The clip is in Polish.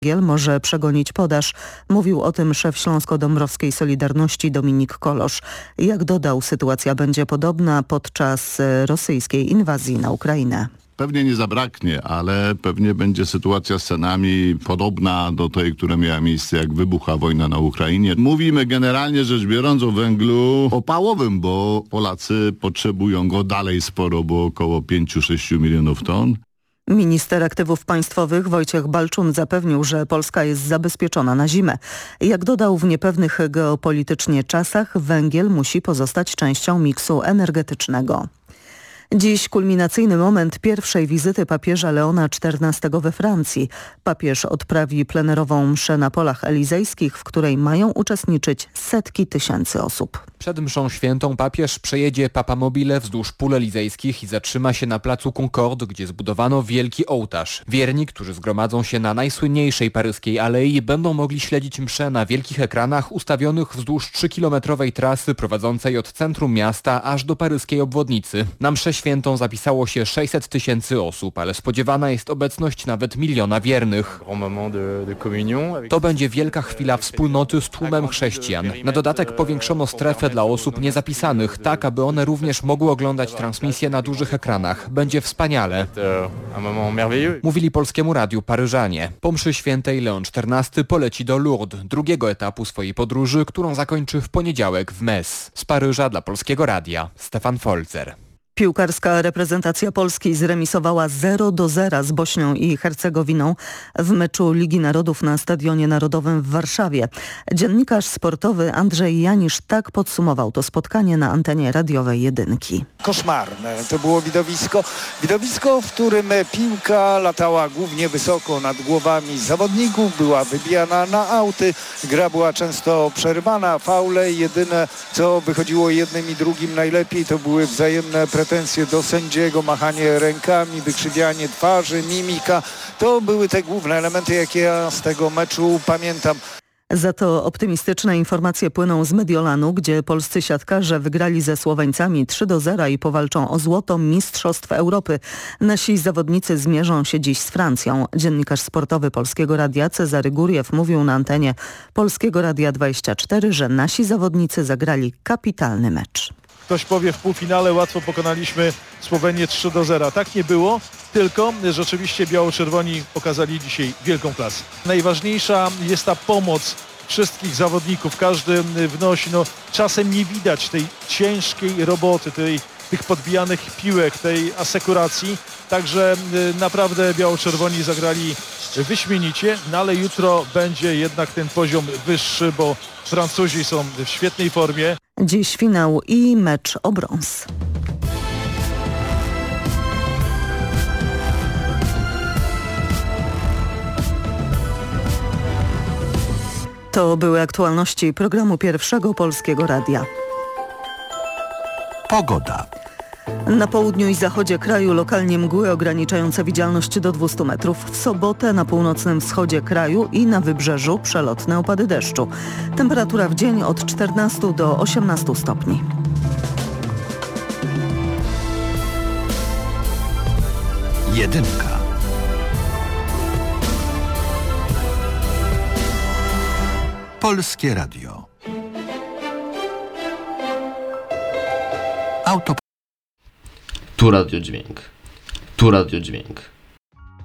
węgiel może przegonić podaż. Mówił o tym szef Śląsko-Dąbrowskiej Solidarności Dominik Kolosz. Jak dodał, sytuacja będzie podobna podczas rosyjskiej inwazji na Ukrainę. Pewnie nie zabraknie, ale pewnie będzie sytuacja z cenami podobna do tej, która miała miejsce, jak wybuchła wojna na Ukrainie. Mówimy generalnie rzecz biorąc o węglu opałowym, bo Polacy potrzebują go dalej sporo, bo około 5-6 milionów ton. Minister Aktywów Państwowych Wojciech Balczun zapewnił, że Polska jest zabezpieczona na zimę. Jak dodał, w niepewnych geopolitycznie czasach węgiel musi pozostać częścią miksu energetycznego. Dziś kulminacyjny moment pierwszej wizyty papieża Leona XIV we Francji. Papież odprawi plenerową mszę na polach elizejskich, w której mają uczestniczyć setki tysięcy osób. Przed mszą świętą papież przejedzie papamobile wzdłuż pól elizejskich i zatrzyma się na placu Concorde, gdzie zbudowano wielki ołtarz. Wierni, którzy zgromadzą się na najsłynniejszej paryskiej alei, będą mogli śledzić mszę na wielkich ekranach ustawionych wzdłuż 3-kilometrowej trasy prowadzącej od centrum miasta aż do paryskiej obwodnicy. Na mszę świętą zapisało się 600 tysięcy osób, ale spodziewana jest obecność nawet 1 miliona wiernych. To będzie wielka chwila wspólnoty z tłumem chrześcijan. Na dodatek powiększono strefę dla osób niezapisanych, tak aby one również mogły oglądać transmisję na dużych ekranach. Będzie wspaniale. Mówili Polskiemu Radiu Paryżanie. Po mszy świętej Leon XIV poleci do Lourdes, drugiego etapu swojej podróży, którą zakończy w poniedziałek w Metz. Z Paryża dla Polskiego Radia Stefan Folzer. Piłkarska reprezentacja Polski zremisowała 0-0 z Bośnią i Hercegowiną w meczu Ligi Narodów na Stadionie Narodowym w Warszawie. Dziennikarz sportowy Andrzej Janisz tak podsumował to spotkanie na antenie radiowej Jedynki. Koszmarne to było widowisko, w którym piłka latała głównie wysoko nad głowami zawodników, była wybijana na auty, gra była często przerywana, faule. Jedyne co wychodziło jednym i drugim najlepiej to były wzajemne pretensje do sędziego, machanie rękami, wykrzywianie twarzy, mimika. To były te główne elementy, jakie ja z tego meczu pamiętam. Za to optymistyczne informacje płyną z Mediolanu, gdzie polscy siatkarze wygrali ze Słoweńcami 3-0 i powalczą o złoto Mistrzostw Europy. Nasi zawodnicy zmierzą się dziś z Francją. Dziennikarz sportowy Polskiego Radia Cezary Góriew mówił na antenie Polskiego Radia 24, że nasi zawodnicy zagrali kapitalny mecz. Ktoś powie, w półfinale łatwo pokonaliśmy Słowenię 3-0. Tak nie było, tylko rzeczywiście biało-czerwoni pokazali dzisiaj wielką klasę. Najważniejsza jest ta pomoc wszystkich zawodników. Każdy wnosi, czasem nie widać tej ciężkiej roboty, tych podbijanych piłek, tej asekuracji. Także naprawdę biało-czerwoni zagrali wyśmienicie, ale jutro będzie jednak ten poziom wyższy, bo Francuzi są w świetnej formie. Dziś finał i mecz o brąz. To były aktualności programu Pierwszego Polskiego Radia. Pogoda. Na południu i zachodzie kraju lokalnie mgły ograniczające widzialność do 200 metrów. W sobotę na północnym wschodzie kraju i na wybrzeżu przelotne opady deszczu. Temperatura w dzień od 14 do 18 stopni. Jedynka. Polskie Radio. Tu radiodźwięk. Tu radiodźwięk.